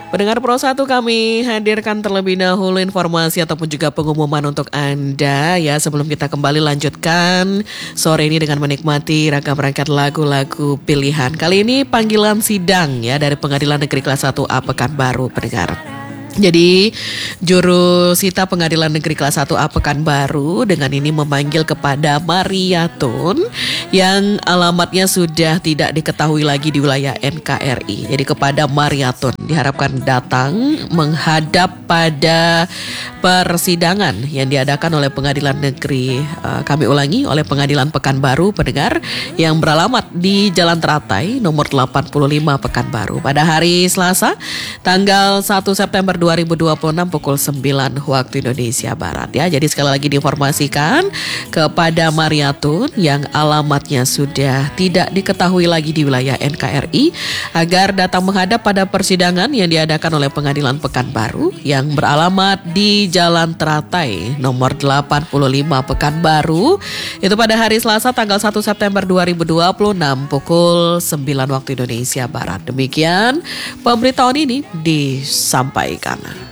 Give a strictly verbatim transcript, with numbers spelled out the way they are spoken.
Pendengar Pro satu, kami hadirkan terlebih dahulu informasi ataupun juga pengumuman untuk Anda ya, sebelum kita kembali lanjutkan sore ini dengan menikmati ragam rangkaian lagu-lagu pilihan. Kali ini panggilan sidang ya dari Pengadilan Negeri Kelas satu A Pekanbaru, pendengar. Jadi jurusita Pengadilan Negeri Kelas satu A Pekanbaru dengan ini memanggil kepada Mariatun yang alamatnya sudah tidak diketahui lagi di wilayah N K R I. Jadi kepada Mariatun diharapkan datang menghadap pada persidangan yang diadakan oleh Pengadilan Negeri, uh, kami ulangi, oleh Pengadilan Pekanbaru, pendengar, yang beralamat di Jalan Teratai nomor delapan puluh lima Pekanbaru pada hari Selasa tanggal satu September dua ribu dua puluh enam pukul sembilan waktu Indonesia Barat ya. Jadi sekali lagi diinformasikan kepada Mariatun yang alamatnya sudah tidak diketahui lagi di wilayah N K R I agar datang menghadap pada persidangan yang diadakan oleh Pengadilan Pekanbaru yang beralamat di Jalan Teratai nomor delapan puluh lima Pekanbaru itu pada hari Selasa tanggal satu September dua ribu dua puluh enam pukul sembilan waktu Indonesia Barat. Demikian pemberitahuan ini disampaikan.